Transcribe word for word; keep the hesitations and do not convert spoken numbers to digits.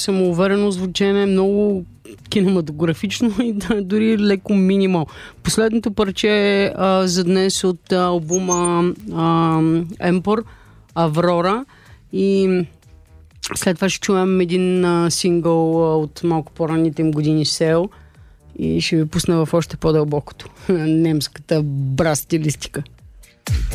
самоуверено звучене, много кинематографично и да, дори леко минимал. Последното парче е а, за днес от а, албума Емпор, Аврора, и след това ще чуем един а, сингъл а, от малко по-ранните им години, Сел, и ще ви пусна в още по-дълбокото немската брас стилистика.